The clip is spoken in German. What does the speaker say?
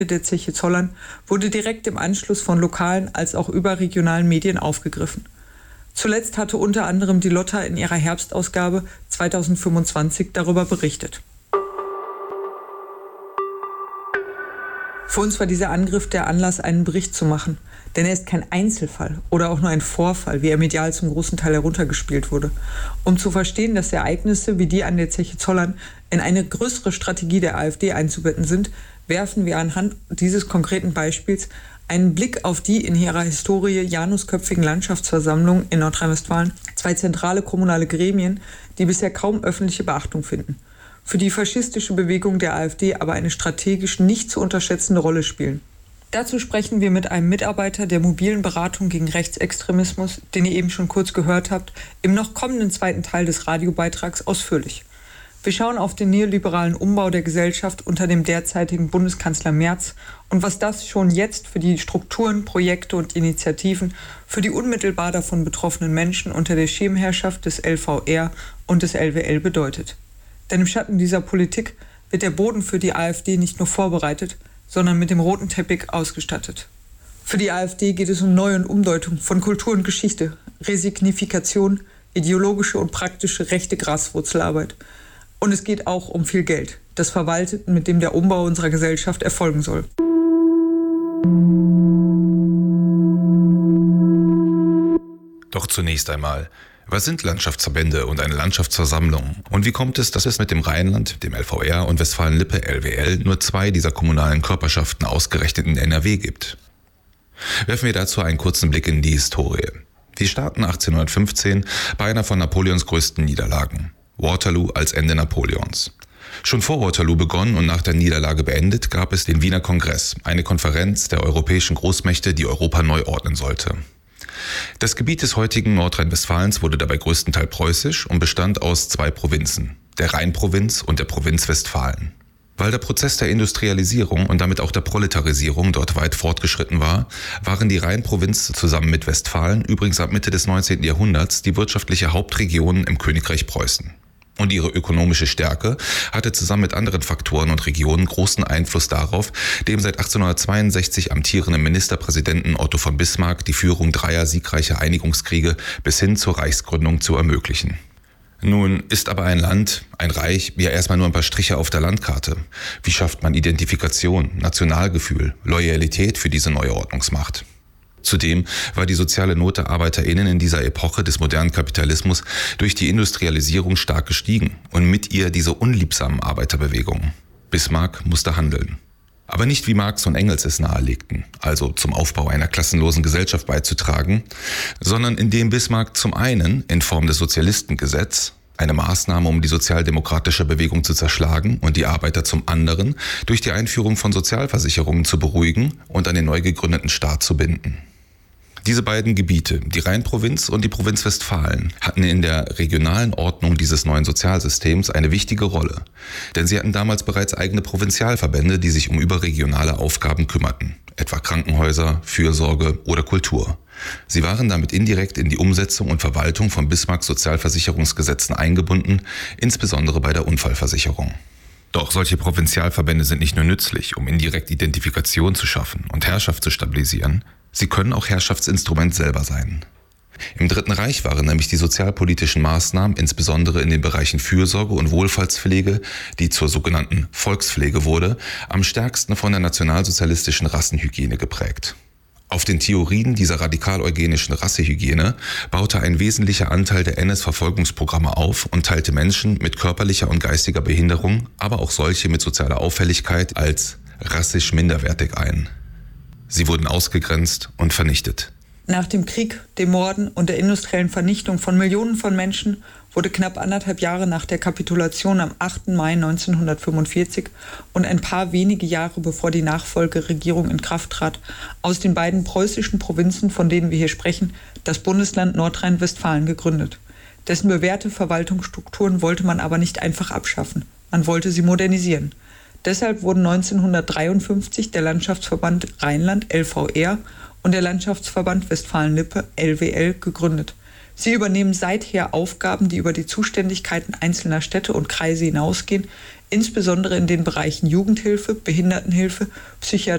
der Zeche Zollern wurde direkt im Anschluss von lokalen als auch überregionalen Medien aufgegriffen. Zuletzt hatte unter anderem die Lotta in ihrer Herbstausgabe 2025 darüber berichtet. Für uns war dieser Angriff der Anlass, einen Bericht zu machen. Denn er ist kein Einzelfall oder auch nur ein Vorfall, wie er medial zum großen Teil heruntergespielt wurde. Um zu verstehen, dass Ereignisse wie die an der Zeche Zollern in eine größere Strategie der AfD einzubetten sind, werfen wir anhand dieses konkreten Beispiels einen Blick auf die in ihrer Historie janusköpfigen Landschaftsversammlungen in Nordrhein-Westfalen, 2 zentrale kommunale Gremien, die bisher kaum öffentliche Beachtung finden, für die faschistische Bewegung der AfD aber eine strategisch nicht zu unterschätzende Rolle spielen. Dazu sprechen wir mit einem Mitarbeiter der mobilen Beratung gegen Rechtsextremismus, den ihr eben schon kurz gehört habt, im noch kommenden 2. Teil des Radiobeitrags ausführlich. Wir schauen auf den neoliberalen Umbau der Gesellschaft unter dem derzeitigen Bundeskanzler Merz und was das schon jetzt für die Strukturen, Projekte und Initiativen für die unmittelbar davon betroffenen Menschen unter der Schirmherrschaft des LVR und des LWL bedeutet. Denn im Schatten dieser Politik wird der Boden für die AfD nicht nur vorbereitet, sondern mit dem roten Teppich ausgestattet. Für die AfD geht es um Neu- und Umdeutung von Kultur und Geschichte, Resignifikation, ideologische und praktische rechte Graswurzelarbeit. Und es geht auch um viel Geld, das verwaltet, mit dem der Umbau unserer Gesellschaft erfolgen soll. Doch zunächst einmal, was sind Landschaftsverbände und eine Landschaftsversammlung? Und wie kommt es, dass es mit dem Rheinland, dem LVR und Westfalen-Lippe LWL nur 2 dieser kommunalen Körperschaften ausgerechnet in NRW gibt? Werfen wir dazu einen kurzen Blick in die Historie. Wir starten 1815 bei einer von Napoleons größten Niederlagen. Waterloo als Ende Napoleons. Schon vor Waterloo begonnen und nach der Niederlage beendet, gab es den Wiener Kongress, eine Konferenz der europäischen Großmächte, die Europa neu ordnen sollte. Das Gebiet des heutigen Nordrhein-Westfalens wurde dabei größtenteils preußisch und bestand aus 2 Provinzen, der Rheinprovinz und der Provinz Westfalen. Weil der Prozess der Industrialisierung und damit auch der Proletarisierung dort weit fortgeschritten war, waren die Rheinprovinz zusammen mit Westfalen übrigens ab Mitte des 19. Jahrhunderts die wirtschaftliche Hauptregion im Königreich Preußen. Und ihre ökonomische Stärke hatte zusammen mit anderen Faktoren und Regionen großen Einfluss darauf, dem seit 1862 amtierenden Ministerpräsidenten Otto von Bismarck die Führung 3 siegreicher Einigungskriege bis hin zur Reichsgründung zu ermöglichen. Nun ist aber ein Land, ein Reich, ja erstmal nur ein paar Striche auf der Landkarte. Wie schafft man Identifikation, Nationalgefühl, Loyalität für diese neue Ordnungsmacht? Zudem war die soziale Not der ArbeiterInnen in dieser Epoche des modernen Kapitalismus durch die Industrialisierung stark gestiegen und mit ihr diese unliebsamen Arbeiterbewegungen. Bismarck musste handeln. Aber nicht wie Marx und Engels es nahelegten, also zum Aufbau einer klassenlosen Gesellschaft beizutragen, sondern indem Bismarck zum einen in Form des Sozialistengesetzes, eine Maßnahme, um die sozialdemokratische Bewegung zu zerschlagen und die Arbeiter zum anderen durch die Einführung von Sozialversicherungen zu beruhigen und an den neu gegründeten Staat zu binden. Diese beiden Gebiete, die Rheinprovinz und die Provinz Westfalen, hatten in der regionalen Ordnung dieses neuen Sozialsystems eine wichtige Rolle. Denn sie hatten damals bereits eigene Provinzialverbände, die sich um überregionale Aufgaben kümmerten, etwa Krankenhäuser, Fürsorge oder Kultur. Sie waren damit indirekt in die Umsetzung und Verwaltung von Bismarcks Sozialversicherungsgesetzen eingebunden, insbesondere bei der Unfallversicherung. Doch solche Provinzialverbände sind nicht nur nützlich, um indirekt Identifikation zu schaffen und Herrschaft zu stabilisieren, sie können auch Herrschaftsinstrument selber sein. Im Dritten Reich waren nämlich die sozialpolitischen Maßnahmen, insbesondere in den Bereichen Fürsorge und Wohlfahrtspflege, die zur sogenannten Volkspflege wurde, am stärksten von der nationalsozialistischen Rassenhygiene geprägt. Auf den Theorien dieser radikal-eugenischen Rassehygiene baute ein wesentlicher Anteil der NS-Verfolgungsprogramme auf und teilte Menschen mit körperlicher und geistiger Behinderung, aber auch solche mit sozialer Auffälligkeit als rassisch minderwertig ein. Sie wurden ausgegrenzt und vernichtet. Nach dem Krieg, dem Morden und der industriellen Vernichtung von Millionen von Menschen wurde knapp 1,5 Jahre nach der Kapitulation am 8. Mai 1945 und ein paar wenige Jahre bevor die Nachfolgeregierung in Kraft trat, aus den beiden preußischen Provinzen, von denen wir hier sprechen, das Bundesland Nordrhein-Westfalen gegründet. Dessen bewährte Verwaltungsstrukturen wollte man aber nicht einfach abschaffen. Man wollte sie modernisieren. Deshalb wurden 1953 der Landschaftsverband Rheinland LVR und der Landschaftsverband Westfalen-Lippe LWL gegründet. Sie übernehmen seither Aufgaben, die über die Zuständigkeiten einzelner Städte und Kreise hinausgehen, insbesondere in den Bereichen Jugendhilfe, Behindertenhilfe, Psychiatrie